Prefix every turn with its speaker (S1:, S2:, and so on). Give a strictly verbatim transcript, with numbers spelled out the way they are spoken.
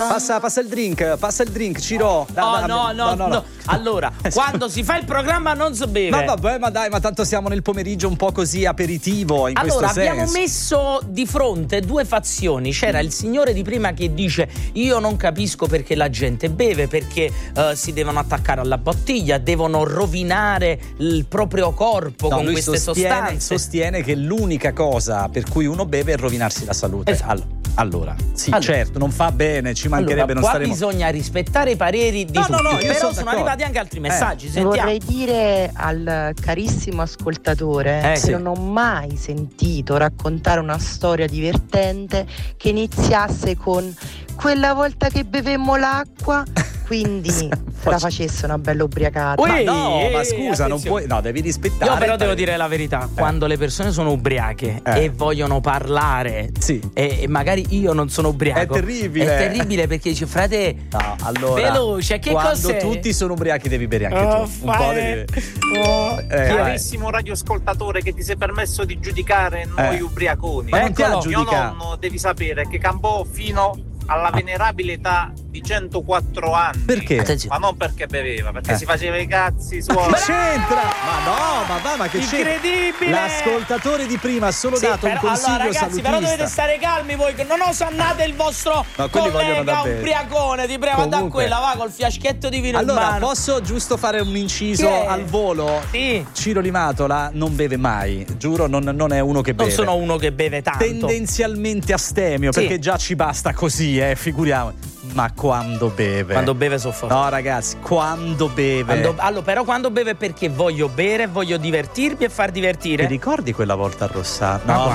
S1: Passa, passa il drink, passa il drink, Ciro. Da,
S2: Oh,
S1: da,
S2: no, no,
S1: no, no,
S2: no. Allora, quando si fa il programma non si beve.
S1: Ma vabbè, ma dai, ma tanto siamo nel pomeriggio un po' così aperitivo in
S2: Allora,
S1: questo
S2: abbiamo
S1: senso.
S2: messo di fronte due fazioni. C'era il signore di prima che dice: io non capisco perché la gente beve, perché uh, si devono attaccare alla bottiglia, devono rovinare il proprio corpo
S1: No,
S2: con
S1: lui
S2: queste
S1: sostiene,
S2: sostanze.
S1: sostiene che l'unica cosa per cui uno beve è rovinarsi la salute.
S2: Esatto.
S1: Allora, allora sì,
S2: Allora.
S1: certo, non fa bene, ci mancherebbe,
S2: Allora,
S1: non
S2: qua
S1: staremo.
S2: bisogna rispettare i pareri di
S1: No,
S2: tutti.
S1: no, no, io
S2: però
S1: sono
S2: sono
S1: d'accordo.
S2: arrivati anche altri messaggi.
S1: Eh.
S2: Sentiamo.
S3: Vorrei dire al carissimo ascoltatore
S2: Eh,
S3: che
S2: sì.
S3: non ho mai sentito raccontare una storia divertente che iniziasse con quella volta che bevemmo l'acqua, quindi se la facesse una bella ubriacata.
S2: Ui,
S1: Ma no,
S2: eh,
S1: ma scusa, non
S2: attenzione.
S1: puoi. No, devi rispettare.
S2: Io però devo
S1: Eh.
S2: dire la verità, quando le persone sono ubriache
S1: Eh.
S2: e vogliono parlare,
S1: Sì.
S2: e, e magari io non sono ubriaco,
S1: È terribile.
S2: È terribile perché dice: frate,
S1: No, allora,
S2: veloce, che
S1: quando
S2: cos'è?
S1: tutti sono ubriachi devi bere anche
S2: Oh,
S1: tu. Un po' devi.
S2: Oh,
S1: Eh, vai.
S4: Carissimo radioascoltatore che ti sei permesso di giudicare noi
S1: Eh.
S4: ubriaconi.
S1: Ma non ti ha
S2: Eccolo.
S4: Mio
S1: giudicato.
S4: nonno devi sapere che campò fino alla venerabile età di centoquattro anni.
S1: Perché?
S2: Attenzione.
S4: Ma non perché beveva, perché
S1: Eh.
S4: si faceva i cazzi
S1: Ma
S4: suoi.
S1: c'entra! Ma no, ma va, ma che c'entra?
S2: Incredibile!
S1: L'ascoltatore di prima ha solo
S2: Sì,
S1: dato
S2: però-
S1: un consiglio
S2: allora ragazzi,
S1: salutista.
S2: però dovete stare calmi voi, che non osannate il vostro
S1: No, quelli vogliono
S2: collega
S1: da bere.
S2: ubriacone. Ti prego, da
S1: Comunque.
S2: quella, va col fiaschetto di vino in
S1: Allora,
S2: mano.
S1: posso giusto fare un inciso
S2: Chi è?
S1: al volo?
S2: Sì.
S1: Ciro Limatola non beve mai, giuro, non, non è uno che
S2: Non
S1: beve.
S2: sono uno che beve tanto.
S1: Tendenzialmente astemio,
S2: Sì.
S1: perché già ci basta così, eh, figuriamo. Ma quando beve?
S2: Quando beve soffre.
S1: No, ragazzi, quando beve?
S2: Quando- allora, però quando beve è perché voglio bere, voglio divertirmi e far divertire.
S1: Ti ricordi quella volta a Rossano?
S2: Ma
S1: No,